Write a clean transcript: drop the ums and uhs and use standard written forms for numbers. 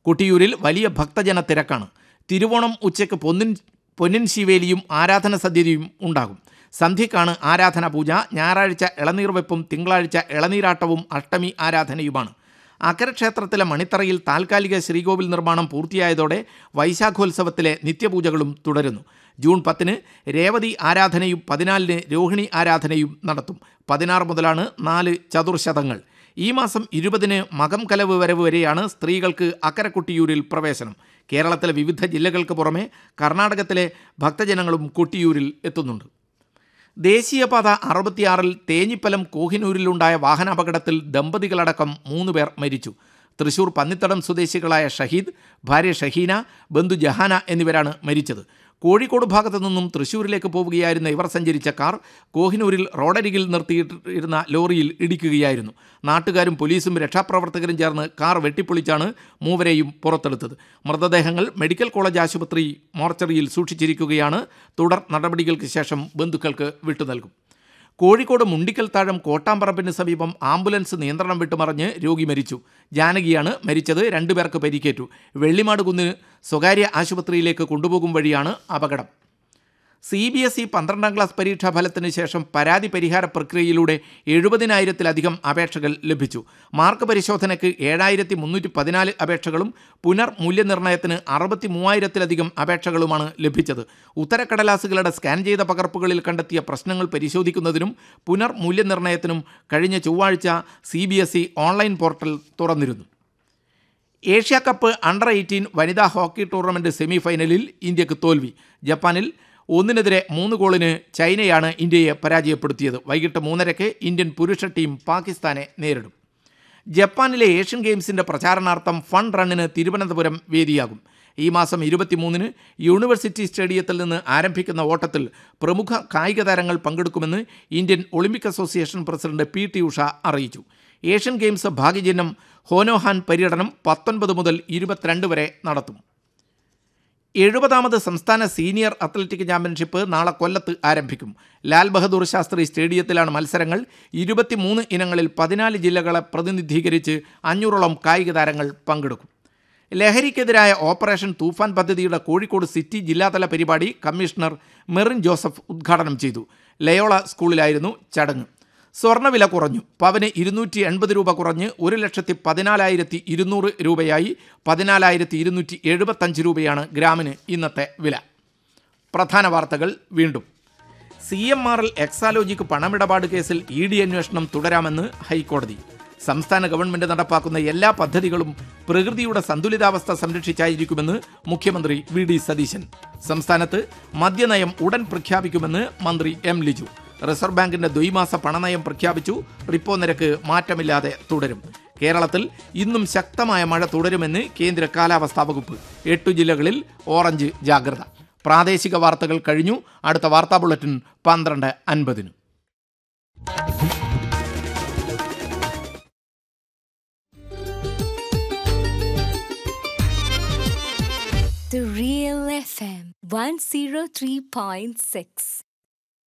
കൊട്ടിയൂരിൽ വലിയ ഭക്തജന തിരക്കാണ്. തിരുവോണം ഉച്ചയ്ക്ക് പൊന്നിൻ ശിവേലിയും ആരാധന സദ്യയും ഉണ്ടാകും. സന്ധ്യക്കാണ് ആരാധന പൂജ. ഞായറാഴ്ച ഇളനീർവെപ്പും തിങ്കളാഴ്ച ഇളനീരാട്ടവും അഷ്ടമി ആരാധനയുമാണ്. അക്കരെ ക്ഷേത്രത്തിലെ മണിത്തറയിൽ താൽക്കാലിക ശ്രീകോവിൽ നിർമ്മാണം പൂർത്തിയായതോടെ വൈശാഖോത്സവത്തിലെ നിത്യപൂജകളും തുടരുന്നു. ജൂൺ 10 രേവതി ആരാധനയും 14 രോഹിണി ആരാധനയും നടത്തും. 16 മുതലാണ് 4 ചതുർശതങ്ങൾ. ഈ മാസം 20 മകം കലവ് വരവ് വരെയാണ് സ്ത്രീകൾക്ക് അക്കരെ കൊട്ടിയൂരിൽ പ്രവേശനം. കേരളത്തിലെ വിവിധ ജില്ലകൾക്ക് പുറമെ കർണാടകത്തിലെ ഭക്തജനങ്ങളും കൊട്ടിയൂരിൽ എത്തുന്നുണ്ട്. ദേശീയപാത 66 തേഞ്ഞിപ്പലം കോഹിനൂരിലുണ്ടായ വാഹനാപകടത്തിൽ ദമ്പതികളടക്കം 3 പേർ മരിച്ചു. തൃശൂർ പന്നിത്തടം സ്വദേശികളായ ഷഹീദ്, ഭാര്യ ഷഹീന, ബന്ധു ജഹാന എന്നിവരാണ് മരിച്ചത്. കോഴിക്കോട് ഭാഗത്തു നിന്നും തൃശൂരിലേക്ക് പോവുകയായിരുന്ന ഇവർ സഞ്ചരിച്ച കാർ കോഹിനൂരിൽ റോഡരികിൽ നിർത്തിയിരുന്ന ലോറിയിൽ ഇടിക്കുകയായിരുന്നു. നാട്ടുകാരും പോലീസും രക്ഷാപ്രവർത്തകരും ചേർന്ന് കാർ വെട്ടിപ്പൊളിച്ചാണ് മൂവരെയും പുറത്തെടുത്തത്. മൃതദേഹങ്ങൾ മെഡിക്കൽ കോളേജ് ആശുപത്രി മോർച്ചറിയിൽ സൂക്ഷിച്ചിരിക്കുകയാണ്. തുടർ നടപടികൾക്ക് ശേഷം ബന്ധുക്കൾക്ക് വിട്ടുനൽകും. കോഴിക്കോട് മുണ്ടിക്കൽ താഴം കോട്ടാമ്പറമ്പിന് സമീപം ആംബുലൻസ് നിയന്ത്രണം വിട്ടുമറിഞ്ഞ് രോഗി മരിച്ചു. ജാനകിയാണ് മരിച്ചത്. 2 പേർക്ക് പരിക്കേറ്റു. വെള്ളിമാട് കുന്നിന് സ്വകാര്യ ആശുപത്രിയിലേക്ക് കൊണ്ടുപോകും വഴിയാണ് അപകടം. CBSE 12ാം ക്ലാസ് പരീക്ഷാ ഫലത്തിന് ശേഷം പരാതി പരിഹാര പ്രക്രിയയിലൂടെ 70,000-ലധികം അപേക്ഷകൾ ലഭിച്ചു. മാർക്ക് പരിശോധനയ്ക്ക് 7,314 അപേക്ഷകളും പുനർമൂല്യനിർണ്ണയത്തിന് 63,000-ലധികം അപേക്ഷകളുമാണ് ലഭിച്ചത്. ഉത്തരക്കടലാസുകളുടെ സ്കാൻ ചെയ്ത പകർപ്പുകളിൽ കണ്ടെത്തിയ പ്രശ്നങ്ങൾ പരിശോധിക്കുന്നതിനും പുനർമൂല്യനിർണ്ണയത്തിനും കഴിഞ്ഞ ചൊവ്വാഴ്ച CBSE ഓൺലൈൻ പോർട്ടൽ തുറന്നിരുന്നു. ഏഷ്യ കപ്പ് അണ്ടർ 18 വനിതാ ഹോക്കി ടൂർണമെൻറ്റ് സെമിഫൈനലിൽ ഇന്ത്യക്ക് തോൽവി. ജപ്പാനിൽ 1-3 ഗോളിന് ചൈനയാണ് ഇന്ത്യയെ പരാജയപ്പെടുത്തിയത്. വൈകിട്ട് 3:30 ഇന്ത്യൻ പുരുഷ ടീം പാകിസ്ഥാനെ നേരിടും. ജപ്പാനിലെ ഏഷ്യൻ ഗെയിംസിൻ്റെ പ്രചാരണാർത്ഥം ഫൺ റണ്ണിന് തിരുവനന്തപുരം വേദിയാകും. ഈ മാസം 23 യൂണിവേഴ്സിറ്റി സ്റ്റേഡിയത്തിൽ നിന്ന് ആരംഭിക്കുന്ന ഓട്ടത്തിൽ പ്രമുഖ കായിക താരങ്ങൾ പങ്കെടുക്കുമെന്ന് Indian Olympic association president PT Usha അറിയിച്ചു. ഏഷ്യൻ ഗെയിംസ് ഭാഗ്യചിഹ്നം ഹോനോഹാൻ പര്യടനം 19 മുതൽ 22 വരെ നടത്തും. 70ാമത് സംസ്ഥാന സീനിയർ അത്ലറ്റിക് ചാമ്പ്യൻഷിപ്പ് നാളെ കൊല്ലത്ത് ആരംഭിക്കും. ലാൽ ബഹദൂർ ശാസ്ത്രി സ്റ്റേഡിയത്തിലാണ് മത്സരങ്ങൾ. 23 ഇനങ്ങളിൽ 14 ജില്ലകളെ പ്രതിനിധീകരിച്ച് 500ഓളം കായിക താരങ്ങൾ പങ്കെടുക്കും. ലഹരിക്കെതിരായ ഓപ്പറേഷൻ തൂഫാൻ പദ്ധതിയുടെ കോഴിക്കോട് സിറ്റി ജില്ലാതല പരിപാടി കമ്മീഷണർ മെറിൻ ജോസഫ് ഉദ്ഘാടനം ചെയ്തു. ലയോള സ്കൂളിലായിരുന്നു ചടങ്ങ്. സ്വർണ്ണവില കുറഞ്ഞു. പവന് 280 രൂപ കുറഞ്ഞ് 1,14,200 രൂപയായി. 14,275 രൂപയാണ് ഗ്രാമിന് ഇന്നത്തെ വില. പ്രധാന വാർത്തകൾ വീണ്ടും. CMRL എക്സാലോജിക്ക് പണമിടപാട് കേസിൽ ED അന്വേഷണം തുടരാമെന്ന് ഹൈക്കോടതി. സംസ്ഥാന ഗവൺമെൻറ് നടപ്പാക്കുന്ന എല്ലാ പദ്ധതികളും പ്രകൃതിയുടെ സന്തുലിതാവസ്ഥ സംരക്ഷിച്ചായിരിക്കുമെന്ന് മുഖ്യമന്ത്രി VD സതീശൻ. സംസ്ഥാനത്ത് മദ്യനയം ഉടൻ പ്രഖ്യാപിക്കുമെന്ന് മന്ത്രി M ലിജു. റിസർവ് ബാങ്കിന്റെ ദ്വൈമാസ പണനയം പ്രഖ്യാപിച്ചു. റിപ്പോ നിരക്ക് മാറ്റമില്ലാതെ തുടരും. കേരളത്തിൽ ഇന്നും ശക്തമായ മഴ തുടരുമെന്ന് കേന്ദ്ര കാലാവസ്ഥാ വകുപ്പ്. 8 ജില്ലകളിൽ ഓറഞ്ച് ജാഗ്രത. പ്രാദേശിക വാർത്തകൾ കഴിഞ്ഞു. അടുത്ത വാർത്താ ബുള്ളറ്റിൻ 12:50. The Real FM 103.6